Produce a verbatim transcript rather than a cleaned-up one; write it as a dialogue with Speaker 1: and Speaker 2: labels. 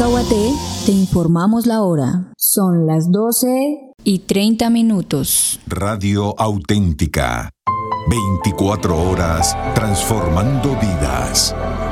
Speaker 1: Cacahuaté, te informamos la hora. Son las doce y treinta minutos.
Speaker 2: Radio Auténtica. veinticuatro horas transformando vidas.